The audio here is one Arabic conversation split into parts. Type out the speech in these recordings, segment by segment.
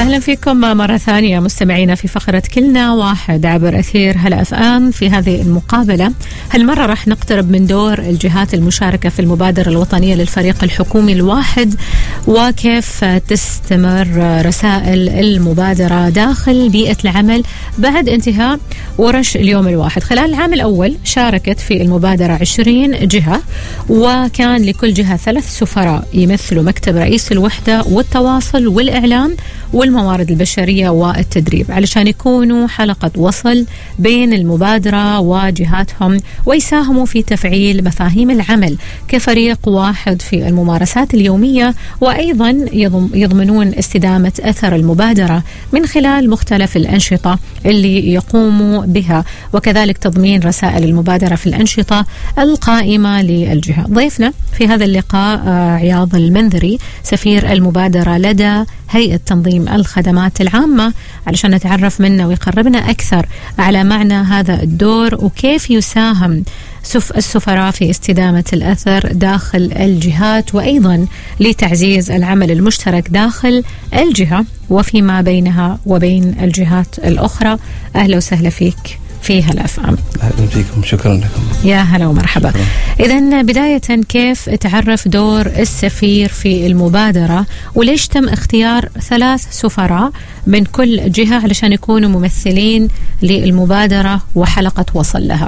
أهلا فيكم مرة ثانية مستمعينا في فقرة كلنا واحد عبر أثير هلا اف ام. في هذه المقابلة هالمرة راح نقترب من دور الجهات المشاركة في المبادرة الوطنية للفريق الحكومي الواحد، وكيف تستمر رسائل المبادرة داخل بيئة العمل بعد انتهاء ورش اليوم الواحد. خلال العام الأول شاركت في المبادرة 20 جهة، وكان لكل جهة 3 سفراء يمثلوا مكتب رئيس الوحدة والتواصل والإعلام والموارد البشرية والتدريب، علشان يكونوا حلقة وصل بين المبادرة وجهاتهم، ويساهموا في تفعيل مفاهيم العمل كفريق واحد في الممارسات اليومية، وأيضا يضمنون استدامة أثر المبادرة من خلال مختلف الأنشطة اللي يقوموا بها، وكذلك تضمين رسائل المبادرة في الأنشطة القائمة للجهة. ضيفنا في هذا اللقاء عياض المنذري، سفير المبادرة لدى هيئة تنظيم الخدمات العامة، علشان نتعرف منه ويقربنا أكثر على معنى هذا الدور وكيف يساهم السفراء في استدامة الأثر داخل الجهات، وأيضا لتعزيز العمل المشترك داخل الجهة وفيما بينها وبين الجهات الأخرى. أهلا وسهلا فيك في هلا اف ام. اهلا فيكم، شكرا لكم. يا هلا ومرحبا. اذا بداية كيف تعرف دور السفير في المبادرة، وليش تم اختيار 3 سفراء من كل جهة علشان يكونوا ممثلين للمبادرة وحلقة وصل لها؟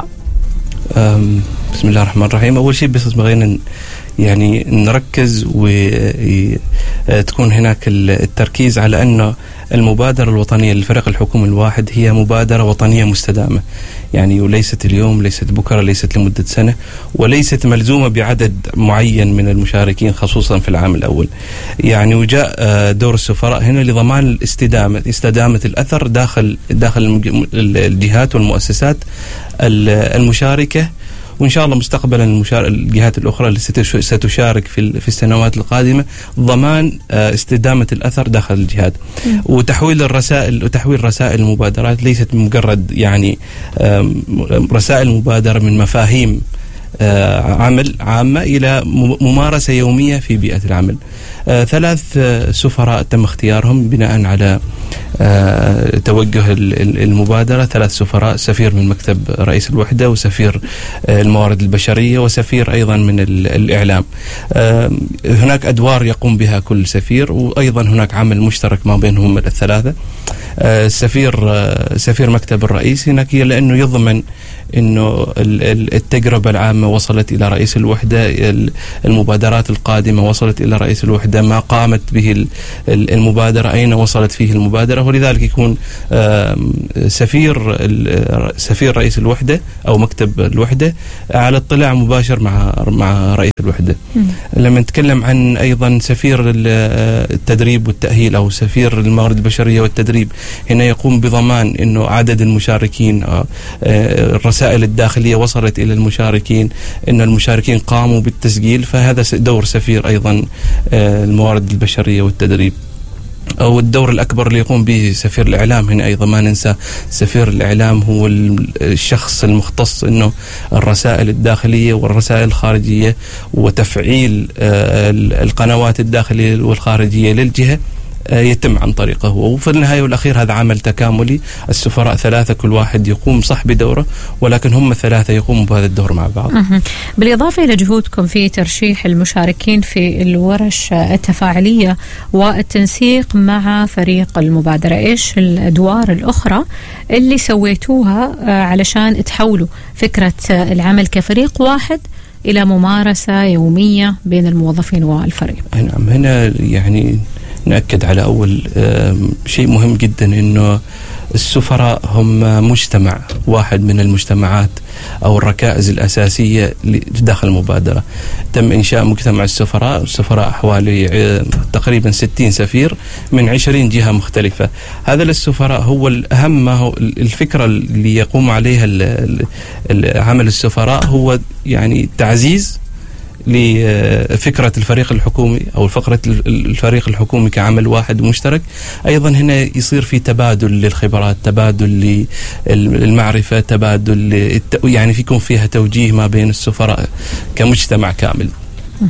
بسم الله الرحمن الرحيم. اول شيء بس بغينا يعني نركز وتكون هناك التركيز على أن المبادرة الوطنية للفريق الحكومي الواحد هي مبادرة وطنية مستدامة، يعني وليست اليوم، ليست بكرة، ليست لمدة سنة، وليست ملزومة بعدد معين من المشاركين خصوصا في العام الأول. يعني وجاء دور السفراء هنا لضمان استدامة الأثر داخل الجهات والمؤسسات المشاركة، وإن شاء الله مستقبلا الجهات الأخرى اللي ستشارك في السنوات القادمة ضمان استدامة الأثر داخل الجهات. وتحويل رسائل المبادرات ليست مجرد يعني رسائل مبادرة من مفاهيم عمل عامة إلى ممارسة يومية في بيئة العمل. 3 سفراء تم اختيارهم بناء على توجه المبادرة. 3 سفراء، سفير من مكتب رئيس الوحدة، وسفير الموارد البشرية، وسفير أيضا من الإعلام. هناك أدوار يقوم بها كل سفير، وأيضا هناك عمل مشترك ما بينهم ال3. سفير مكتب الرئيس هناك لأنه يضمن إنه التجربة العامة وصلت إلى رئيس الوحدة، المبادرات القادمة وصلت إلى رئيس الوحدة، ما قامت به المبادرة أين وصلت فيه المبادرة، ولذلك يكون سفير رئيس الوحدة أو مكتب الوحدة على اطلاع مباشر مع رئيس الوحدة. لما نتكلم عن أيضا سفير التدريب والتأهيل أو سفير الموارد البشرية والتدريب، هنا يقوم بضمان إنه عدد المشاركين، الرسائل الداخلية وصلت إلى المشاركين، إن المشاركين قاموا بالتسجيل، فهذا دور سفير أيضا الموارد البشرية والتدريب. أو الدور الأكبر اللي يقوم به سفير الإعلام، هنا أيضا ما ننسى سفير الإعلام هو الشخص المختص إنه الرسائل الداخلية والرسائل الخارجية وتفعيل القنوات الداخلية والخارجية للجهة يتم عن طريقه. وفي النهاية والأخير هذا عمل تكاملي، السفراء 3 كل واحد يقوم صح بدوره، ولكن هم 3 يقوموا بهذا الدور مع بعض. بالإضافة إلى جهودكم في ترشيح المشاركين في الورش التفاعلية والتنسيق مع فريق المبادرة، إيش الأدوار الأخرى اللي سويتوها علشان تحولوا فكرة العمل كفريق واحد إلى ممارسة يومية بين الموظفين والفريق؟ نعم، هنا يعني نأكد على أول شيء مهم جدا، إنه السفراء هم مجتمع واحد من المجتمعات أو الركائز الأساسية داخل المبادرة. تم إنشاء مجتمع السفراء حوالي تقريبا 60 سفير من 20 جهة مختلفة. هذا للسفراء هو الأهم، ما هو الفكرة اللي يقوم عليها عمل السفراء هو يعني تعزيز لفكرة الفريق الحكومي أو فكرة الفريق الحكومي كعمل واحد مشترك. أيضا هنا يصير في تبادل للخبرات، تبادل للمعرفة، تبادل يعني فيكون فيها توجيه ما بين السفراء كمجتمع كامل.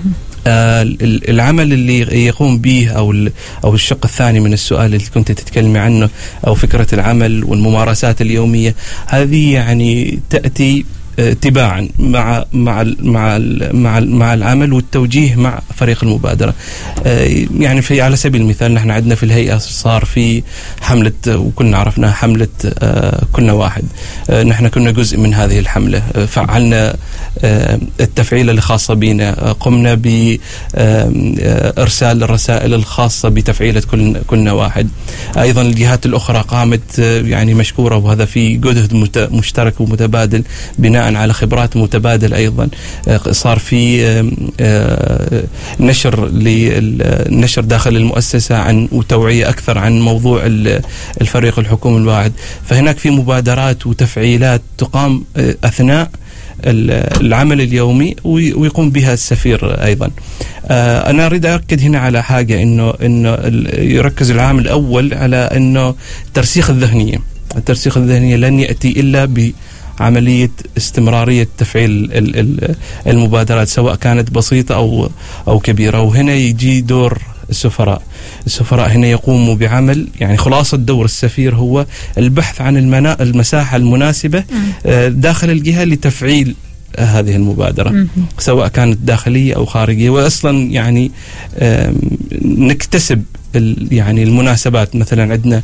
العمل اللي يقوم به أو الشق الثاني من السؤال اللي كنت تتكلمي عنه، أو فكرة العمل والممارسات اليومية، هذه يعني تأتي تباعا مع العمل والتوجيه مع فريق المبادرة. يعني على سبيل المثال نحن عندنا في الهيئة صار في حملة، وكنا عرفنا حملة كنا واحد. نحن كنا جزء من هذه الحملة، فعلنا التفعيل الخاصة بنا، قمنا بإرسال الرسائل الخاصة بتفعيلة كنا واحد. أيضا الجهات الأخرى قامت يعني مشكورة، وهذا في جهد مشترك ومتبادل بناء على خبرات متبادل. أيضا صار في نشر داخل المؤسسة عن وتوعية أكثر عن موضوع الفريق الحكومي الواحد. فهناك في مبادرات وتفعيلات تقام أثناء العمل اليومي ويقوم بها السفير أيضا. أنا أريد أؤكد هنا على حاجة، إنه يركز العامل الأول على إنه الترسيخ الذهنية لن يأتي إلا بعملية استمرارية تفعيل المبادرات، سواء كانت بسيطة أو كبيرة. وهنا يجي دور السفراء هنا يقوموا بعمل، يعني خلاصة دور السفير هو البحث عن المساحة المناسبة داخل الجهة لتفعيل هذه المبادرة، سواء كانت داخلية أو خارجية. وأصلا يعني نكتسب يعني المناسبات. مثلا عندنا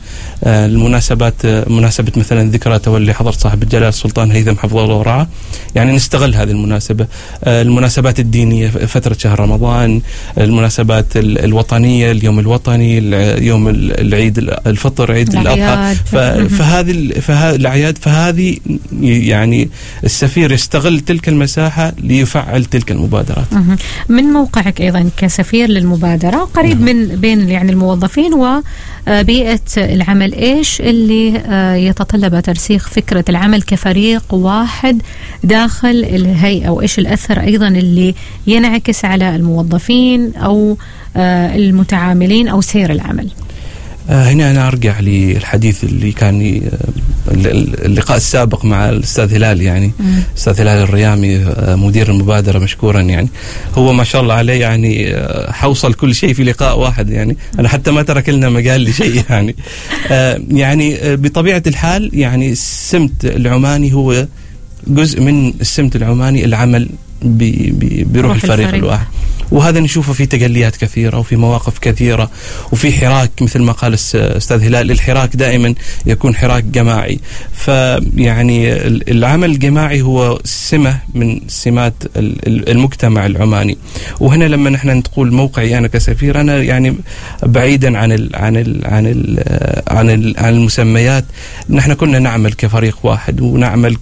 مناسبة مثلا ذكرى تولي حضرة صاحب الجلالة السلطان هيثم حفظه الله ورعاه، يعني نستغل هذه المناسبة. المناسبات الدينية، فترة شهر رمضان، المناسبات الوطنية، اليوم الوطني، يوم العيد الفطر، عيد الأضحى، فهذه الأعياد. فهذه يعني السفير يستغل تلك المساحة ليفعل تلك المبادرات. من موقعك أيضا كسفير للمبادرة، قريب من بين يعني الموظفين وبيئة العمل، إيش اللي يتطلب ترسيخ فكرة العمل كفريق واحد داخل الهيئة، وإيش الأثر أيضا اللي ينعكس على الموظفين أو المتعاملين أو سير العمل؟ هنا أنا أرجع للحديث اللي كان اللقاء السابق مع الأستاذ هلال، يعني الأستاذ هلال الريامي مدير المبادرة مشكورا. يعني هو ما شاء الله عليه يعني حوصل كل شيء في لقاء واحد، يعني أنا حتى ما ترك لنا مجال لشيء. يعني بطبيعة الحال يعني السمت العماني هو جزء من السمت العماني، العمل بروح الفريق الواحد. وهذا نشوفه في تجليات كثيرة وفي مواقف كثيرة وفي حراك، مثل ما قال أستاذ هلال، الحراك دائما يكون حراك جماعي. فيعني العمل الجماعي هو سمة من سمات المجتمع العماني. وهنا لما نحن نقول موقعي أنا كسفير، أنا يعني بعيدا عن المسميات، نحن كنا نعمل كفريق واحد، ونعمل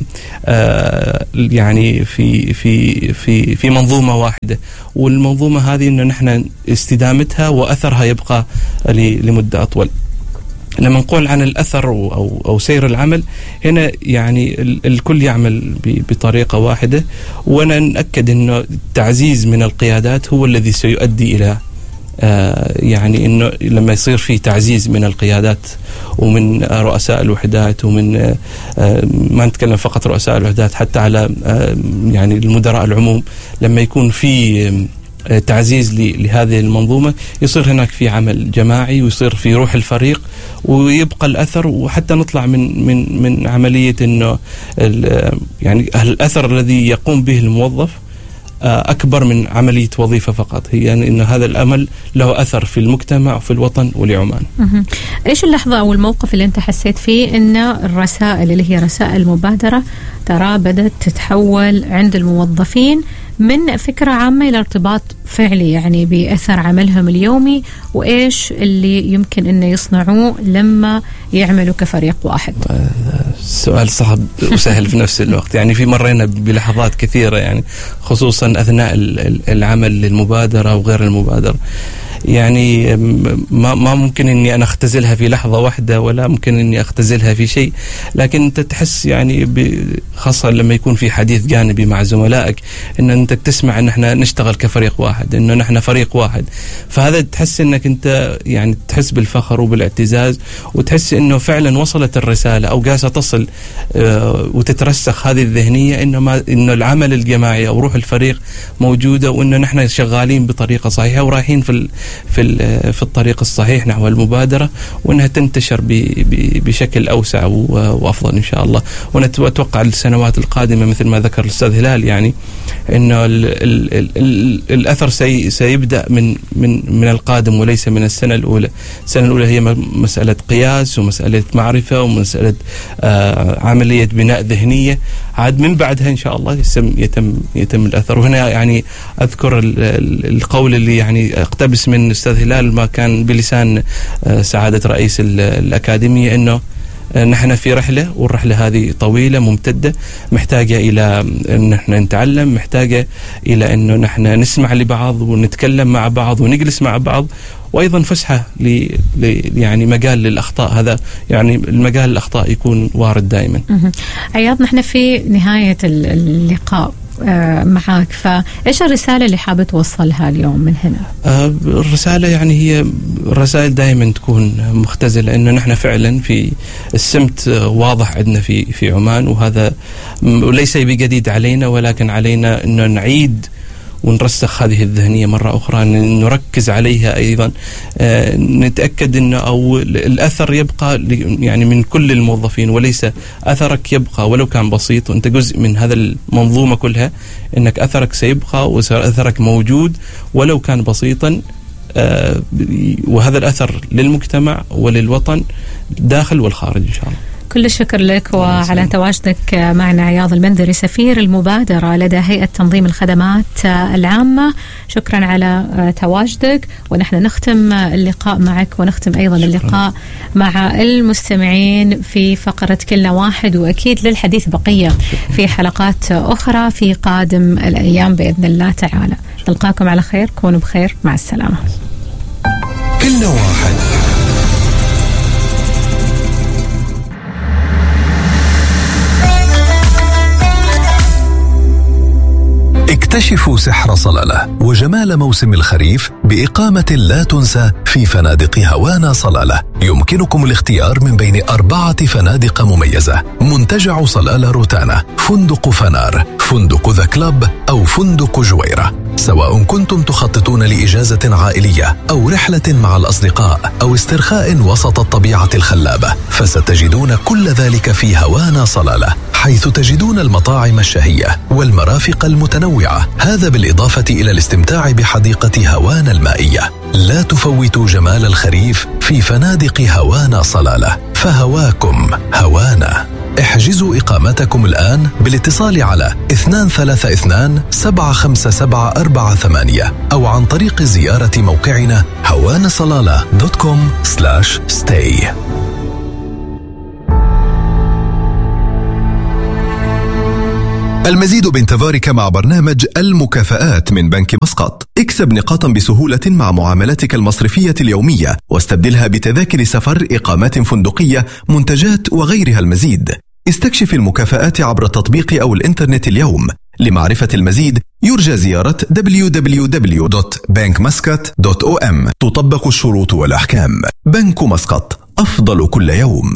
يعني في منظومة واحدة. والمنظومة هذه إنه نحن استدامتها وأثرها يبقى لمدة أطول. لما نقول عن الأثر أو سير العمل، هنا يعني الكل يعمل بطريقة واحدة. وأنا نأكد إنه التعزيز من القيادات هو الذي سيؤدي إلى يعني إنه لما يصير في تعزيز من القيادات ومن رؤساء الوحدات، ومن ما نتكلم فقط رؤساء الوحدات، حتى على يعني المدراء العموم، لما يكون في تعزيز لهذه المنظومة، يصير هناك في عمل جماعي، ويصير في روح الفريق، ويبقى الأثر. وحتى نطلع من عملية إنه يعني الأثر الذي يقوم به الموظف أكبر من عملية وظيفة فقط، هي يعني إن هذا الأمل له أثر في المجتمع وفي الوطن ولعمان. إيش اللحظة أو الموقف اللي أنت حسيت فيه إن الرسائل اللي هي رسائل المبادرة ترى بدأت تتحول عند الموظفين من فكرة عامة إلى ارتباط فعلي يعني بأثر عملهم اليومي، وإيش اللي يمكن أن يصنعوه لما يعملوا كفريق واحد؟ سؤال صعب وسهل في نفس الوقت. يعني في مرينا بلحظات كثيرة، يعني خصوصا أثناء العمل للمبادرة وغير المبادرة. يعني ما ممكن اني انا اختزلها في لحظة واحدة، ولا ممكن اني اختزلها في شيء، لكن انت تحس يعني خاصة لما يكون في حديث جانبي مع زملائك ان انت تسمع ان احنا نشتغل كفريق واحد، انه نحن فريق واحد، فهذا تحس انك انت يعني تحس بالفخر وبالاعتزاز، وتحس انه فعلا وصلت الرسالة او قاسة تصل وتترسخ هذه الذهنية انه العمل الجماعي او روح الفريق موجودة، وانه نحن شغالين بطريقة صحيحة ورايحين في الطريق الصحيح نحو المبادرة، وانها تنتشر بشكل اوسع وافضل ان شاء الله. ونتوقع السنوات القادمة مثل ما ذكر الاستاذ هلال يعني انه الاثر سيبدأ من القادم وليس من السنة الأولى. السنة الأولى هي مسألة قياس ومسألة معرفة ومسألة عملية بناء ذهنية، عاد من بعدها إن شاء الله يتم الأثر. وهنا يعني أذكر القول اللي يعني اقتبس من أستاذ هلال ما كان بلسان سعادة رئيس الأكاديمية، إنه نحن في رحلة، والرحلة هذه طويلة ممتدة، محتاجة إلى أن نحن نتعلم، محتاجة إلى أنه نحن نسمع لبعض ونتكلم مع بعض ونجلس مع بعض، وأيضا فسحة يعني مجال للأخطاء. هذا يعني المجال الأخطاء يكون وارد دائما. عياض، نحن في نهاية اللقاء معاك، فإيش الرسالة اللي حابة توصلها اليوم من هنا؟ الرسالة يعني هي الرسائل دائما تكون مختزلة، إنه نحن فعلا في السمت واضح عندنا في عمان، وهذا وليس بجديد علينا، ولكن علينا إنه نعيد ونرسخ هذه الذهنية مرة أخرى، نركز عليها أيضا، نتأكد أنه أو الأثر يبقى يعني من كل الموظفين، وليس أثرك يبقى ولو كان بسيط، وأنت جزء من هذا المنظومة كلها، أنك أثرك سيبقى وأثرك موجود ولو كان بسيطا، وهذا الأثر للمجتمع وللوطن داخل والخارج إن شاء الله. كل الشكر لك وعلى تواجدك معنا عياض المندري، سفير المبادرة لدى هيئة تنظيم الخدمات العامة. شكرا على تواجدك، ونحن نختم اللقاء معك ونختم أيضا اللقاء مع المستمعين في فقرة كلنا واحد، وأكيد للحديث بقية في حلقات أخرى في قادم الأيام بإذن الله تعالى. نلقاكم على خير، كونوا بخير، مع السلامة. كلنا واحد. اكتشفوا سحر صلالة وجمال موسم الخريف بإقامة لا تنسى في فنادق هوانا صلالة. يمكنكم الاختيار من بين 4 فنادق مميزة: منتجع صلالة روتانا، فندق فنار، فندق ذا كلاب، أو فندق جويرة. سواء كنتم تخططون لإجازة عائلية أو رحلة مع الأصدقاء أو استرخاء وسط الطبيعة الخلابة، فستجدون كل ذلك في هوانا صلالة، حيث تجدون المطاعم الشهية والمرافق المتنوعة، هذا بالإضافة إلى الاستمتاع بحديقة هوانا المائية. لا تفوتوا جمال الخريف في فنادق هوانا صلالة، فهواكم هوانا. احجزوا إقامتكم الآن بالاتصال على 232-75748 أو عن طريق زيارة موقعنا hawanasalala.com/stay. المزيد بانتظارك مع برنامج المكافآت من بنك مسقط. اكسب نقاطا بسهولة مع معاملاتك المصرفية اليومية، واستبدلها بتذاكر سفر، إقامات فندقية، منتجات وغيرها المزيد. استكشف المكافآت عبر التطبيق أو الإنترنت اليوم. لمعرفة المزيد يرجى زيارة www.bankmuscat.om. تطبق الشروط والأحكام. بنك مسقط، أفضل كل يوم.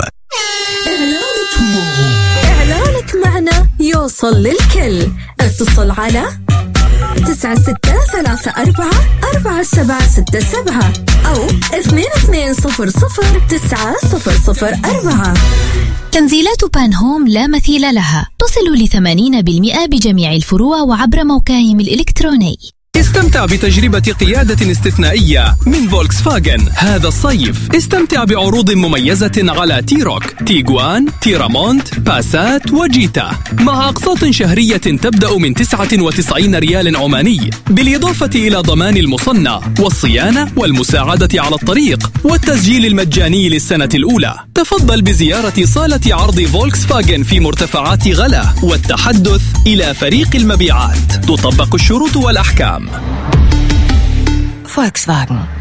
إعلانك معنا يوصل للكل. اتصل على 96344747 أو 22009004. تنزيلات بان هوم لا مثيل لها، تصل ل80% بجميع الفروع وعبر موقعهم الإلكتروني. استمتع بتجربة قيادة استثنائية من فولكسفاغن هذا الصيف. استمتع بعروض مميزة على تيروك، تيغوان، تيرامونت، باسات وجيتا، مع أقساط شهرية تبدأ من 99 ريال عماني، بالإضافة إلى ضمان المصنع والصيانة والمساعدة على الطريق والتسجيل المجاني للسنة الأولى. تفضل بزيارة صالة عرض فولكسفاغن في مرتفعات غلا والتحدث إلى فريق المبيعات. تطبق الشروط والأحكام. Volkswagen.